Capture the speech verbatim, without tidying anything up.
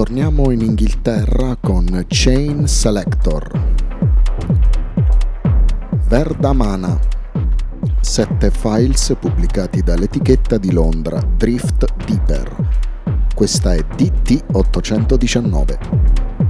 Torniamo in Inghilterra con Chain Selector. Verdamana, sette files pubblicati dall'etichetta di Londra Drift Deeper. Questa è D T ottocentodiciannove.